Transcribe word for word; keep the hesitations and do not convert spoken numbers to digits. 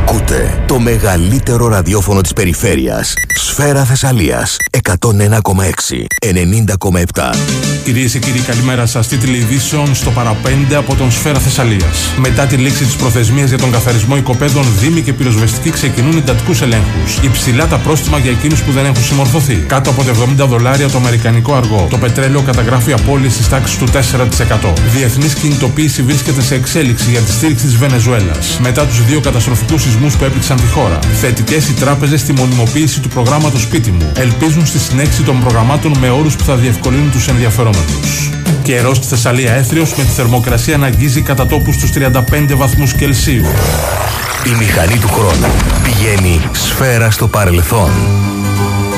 Ακούτε το μεγαλύτερο ραδιόφωνο της περιφέρειας. Σφαίρα Θεσσαλίας εκατόν ένα κόμμα έξι, ενενήντα κόμμα επτά. Κυρίες και κύριοι, καλημέρα σας. Τίτλοι ειδήσεων στο παραπέντε από τον Σφαίρα Θεσσαλίας. Μετά τη λήξη της προθεσμίας για τον καθαρισμό οικοπαίδων, δήμοι και πυροσβεστικοί ξεκινούν εντατικούς ελέγχους. Υψηλά τα πρόστιμα για εκείνους που δεν έχουν συμμορφωθεί. Κάτω από τα εβδομήντα δολάρια το αμερικανικό αργό. Το πετρέλαιο καταγράφει απώλειες της τάξης του τέσσερα τοις εκατό. Διεθνής κινητοποίηση βρίσκεται σε εξέλιξη για τη στήριξη της Βενεζουέλας. Μετά τους δύο καταστροφικούς σεισμούς που έπληξαν τη χώρα. Θετικές οι τράπεζες στη μονιμοποίηση του προγράμματος Σπίτι μου. Ελπίζουν στη συνέχιση των προγραμμάτων με όρους που θα διευκολύνουν τους ενδιαφερόμενους. Καιρός στη Θεσσαλία έθριος, με τη θερμοκρασία να αγγίζει κατά τόπους τους τριάντα πέντε βαθμούς Κελσίου. Η μηχανή του χρόνου πηγαίνει σφαίρα στο παρελθόν.